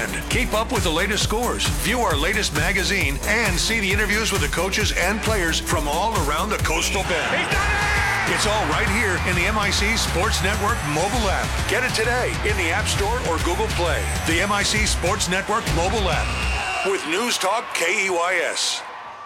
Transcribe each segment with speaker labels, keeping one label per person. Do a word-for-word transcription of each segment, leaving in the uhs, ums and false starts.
Speaker 1: Bend. Keep up with the latest scores, view our latest magazine, and see the interviews with the coaches and players from all around the Coastal Bend. He's done it! It's all right here in the M I C Sports Network mobile app. Get it today in the App Store or Google Play. The M I C Sports Network mobile app with News Talk K E Y S.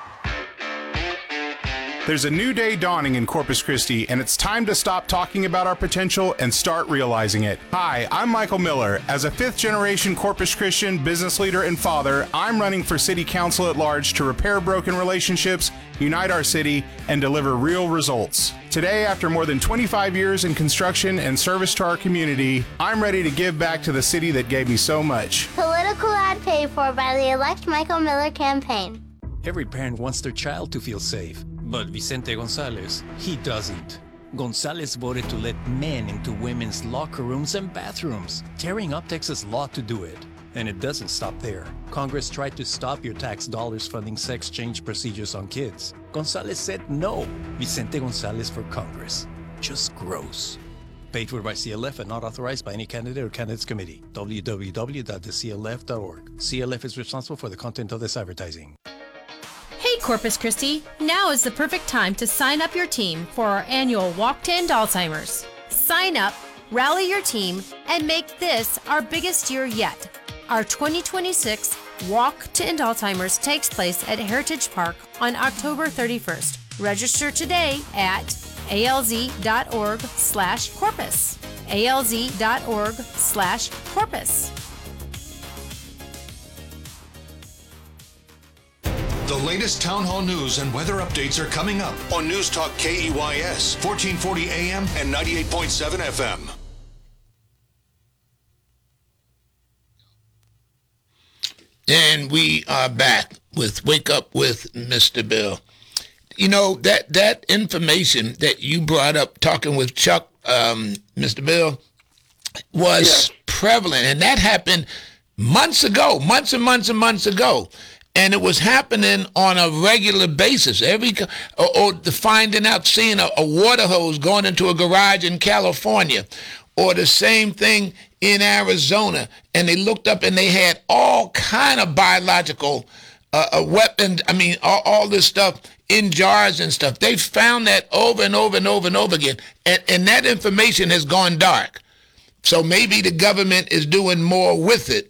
Speaker 2: There's a new day dawning in Corpus Christi, and it's time to stop talking about our potential and start realizing it. Hi, I'm Michael Miller. As a fifth-generation Corpus Christian business leader and father, I'm running for city council at large to repair broken relationships, unite our city, and deliver real results. Today, after more than twenty-five years in construction and service to our community, I'm ready to give back to the city that gave me so much.
Speaker 3: Political ad paid for by the Elect Michael Miller campaign.
Speaker 4: Every parent wants their child to feel safe. But Vicente Gonzalez, he doesn't. Gonzalez voted to let men into women's locker rooms and bathrooms, tearing up Texas law to do it. And it doesn't stop there. Congress tried to stop your tax dollars funding sex change procedures on kids. Gonzalez said no. Vicente Gonzalez for Congress. Just gross. Paid for by C L F and not authorized by any candidate or candidates committee. w w w dot the c l f dot org. C L F is responsible for the content of this advertising.
Speaker 5: Hey Corpus Christi, now is the perfect time to sign up your team for our annual Walk to End Alzheimer's. Sign up, rally your team, and make this our biggest year yet. Our twenty twenty-six Walk to End Alzheimer's takes place at Heritage Park on October thirty-first. Register today at alz.org slash corpus. alz.org slash corpus.
Speaker 1: The latest town hall news and weather updates are coming up on News Talk K E Y S, fourteen forty A M and ninety-eight point seven F M.
Speaker 6: And we are back with Wake Up with Mister Bill. You know, that, that information that you brought up talking with Chuck, um, Mister Bill, was yeah. prevalent. And that happened months ago, months and months and months ago. And it was happening on a regular basis. Every or, or the finding out, seeing a, a water hose going into a garage in California, or the same thing in Arizona. And they looked up and they had all kind of biological uh, uh, weapons. I mean, all, all this stuff in jars and stuff. They found that over and over and over and over again. And, and that information has gone dark. So maybe the government is doing more with it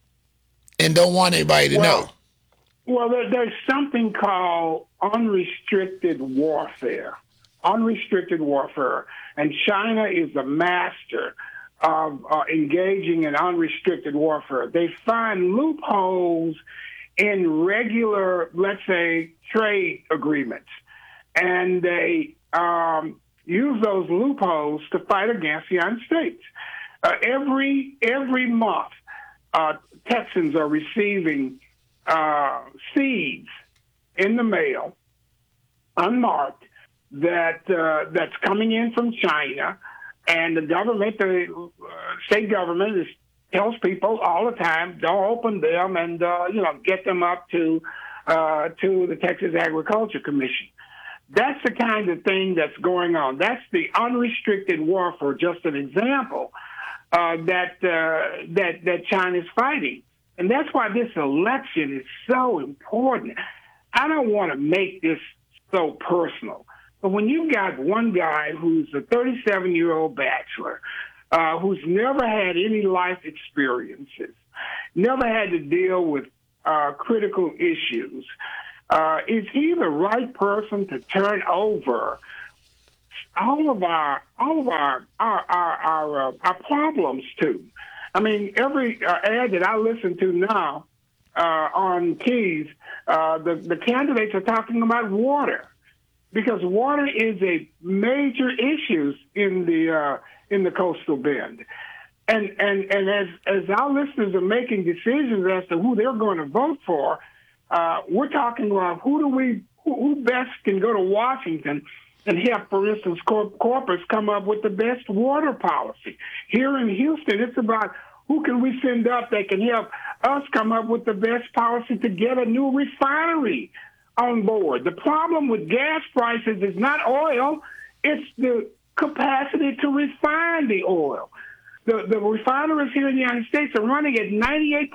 Speaker 6: and don't want anybody to
Speaker 7: well,
Speaker 6: know.
Speaker 7: Well, there, there's something called unrestricted warfare. Unrestricted warfare. And China is a master of uh, engaging in unrestricted warfare. They find loopholes in regular, let's say, trade agreements. And they um, use those loopholes to fight against the United States. Uh, every, every month, uh, Texans are receiving Uh, seeds in the mail, unmarked, that uh, that's coming in from China, and the government, the uh, state government, is, tells people all the time, don't open them, and uh, you know, get them up to uh, to the Texas Agriculture Commission. That's the kind of thing that's going on. That's the unrestricted warfare. Just an example uh, that uh, that that China's fighting. And that's why this election is so important. I don't want to make this so personal, but when you've got one guy who's a thirty-seven-year-old bachelor, uh, who's never had any life experiences, never had to deal with uh, critical issues, uh, is he the right person to turn over all of our all of our our our, our, uh, our problems to? I mean, every uh, ad that I listen to now uh, on Keys, uh, the, the candidates are talking about water, because water is a major issue in the uh, in the Coastal Bend. And and, and as, as our listeners are making decisions as to who they're going to vote for, uh, we're talking about who do we who, who best can go to Washington and help, for instance, Corpus come up with the best water policy. Here in Houston, it's about who can we send up that can help us come up with the best policy to get a new refinery on board. The problem with gas prices is not oil, it's the capacity to refine the oil. The, the refineries here in the United States are running at ninety-eight